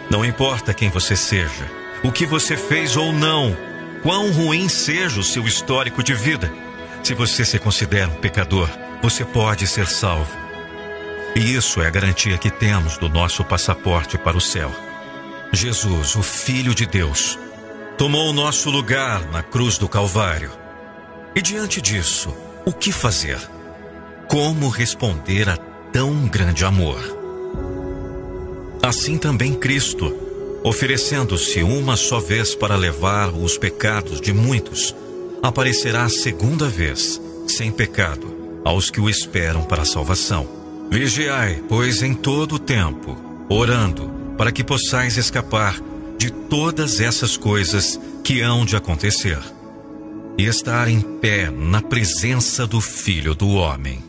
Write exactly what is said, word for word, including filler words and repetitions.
Não importa quem você seja, o que você fez ou não, quão ruim seja o seu histórico de vida, se você se considera um pecador, você pode ser salvo. E isso é a garantia que temos do nosso passaporte para o céu. Jesus, o Filho de Deus, tomou o nosso lugar na cruz do Calvário. E diante disso, o que fazer? Como responder a tão grande amor? Assim também Cristo, oferecendo-se uma só vez para levar os pecados de muitos, aparecerá a segunda vez, sem pecado, aos que o esperam para a salvação. Vigiai, pois, em todo o tempo, orando, para que possais escapar de todas essas coisas que hão de acontecer, e estar em pé na presença do Filho do Homem.